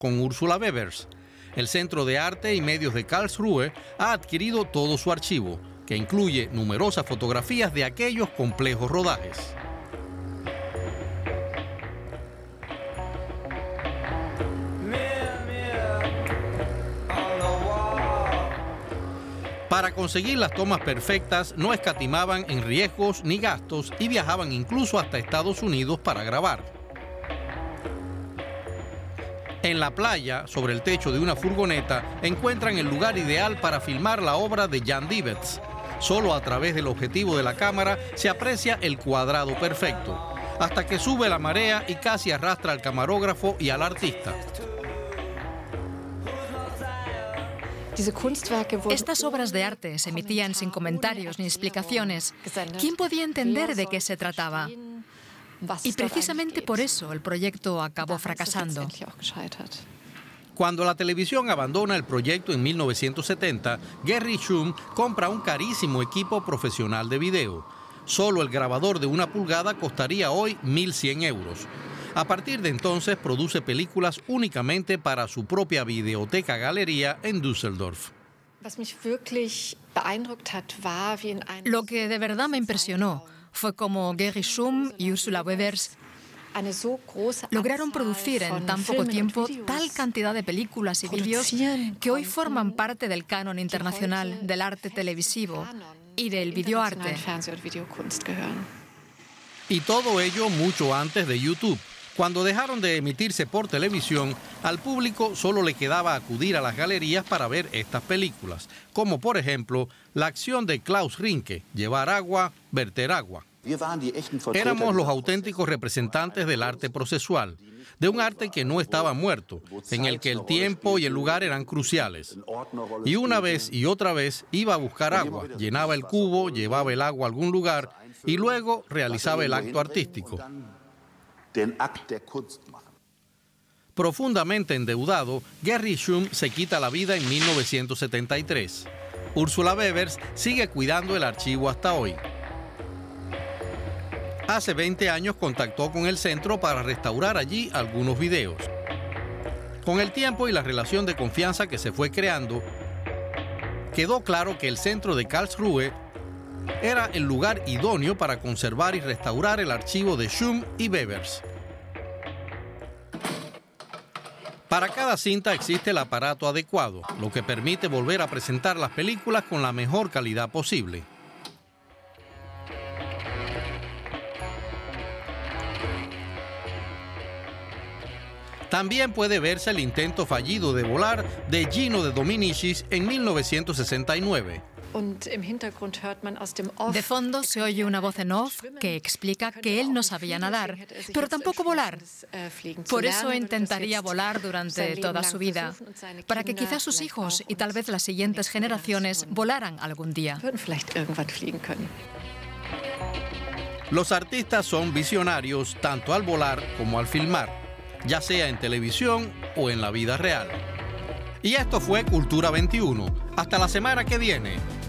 con Ursula Webers. El Centro de Arte y Medios de Karlsruhe ha adquirido todo su archivo, que incluye numerosas fotografías de aquellos complejos rodajes. Para conseguir las tomas perfectas no escatimaban en riesgos ni gastos y viajaban incluso hasta Estados Unidos para grabar. En la playa, sobre el techo de una furgoneta, encuentran el lugar ideal para filmar la obra de Jan Divets. Solo a través del objetivo de la cámara se aprecia el cuadrado perfecto, hasta que sube la marea y casi arrastra al camarógrafo y al artista. Estas obras de arte se emitían sin comentarios ni explicaciones. ¿Quién podía entender de qué se trataba? Y precisamente por eso el proyecto acabó fracasando. Cuando la televisión abandona el proyecto en 1970, Gerry Schum compra un carísimo equipo profesional de video. Solo el grabador de 1 pulgada costaría hoy 1.100 euros. A partir de entonces produce películas únicamente para su propia videoteca galería en Düsseldorf. Lo que de verdad me impresionó fue cómo Gerry Schum y Ursula Webers lograron producir en tan poco tiempo tal cantidad de películas y vídeos que hoy forman parte del canon internacional del arte televisivo y del videoarte. Y todo ello mucho antes de YouTube. Cuando dejaron de emitirse por televisión, al público solo le quedaba acudir a las galerías para ver estas películas, como por ejemplo la acción de Klaus Rinke, llevar agua, verter agua. Éramos los auténticos representantes del arte procesual, de un arte que no estaba muerto, en el que el tiempo y el lugar eran cruciales. Y una vez y otra vez iba a buscar agua, llenaba el cubo, llevaba el agua a algún lugar y luego realizaba el acto artístico. Profundamente endeudado, Gerry Schum se quita la vida en 1973. Ursula Webers sigue cuidando el archivo hasta hoy. Hace 20 años contactó con el centro para restaurar allí algunos videos. Con el tiempo y la relación de confianza que se fue creando, quedó claro que el centro de Karlsruhe era el lugar idóneo para conservar y restaurar el archivo de Schum y Webers. Para cada cinta existe el aparato adecuado, lo que permite volver a presentar las películas con la mejor calidad posible. También puede verse el intento fallido de volar de Gino de Dominicis en 1969. De fondo se oye una voz en off que explica que él no sabía nadar, pero tampoco volar. Por eso intentaría volar durante toda su vida, para que quizás sus hijos y tal vez las siguientes generaciones volaran algún día. Los artistas son visionarios tanto al volar como al filmar, ya sea en televisión o en la vida real. Y esto fue Cultura 21. Hasta la semana que viene.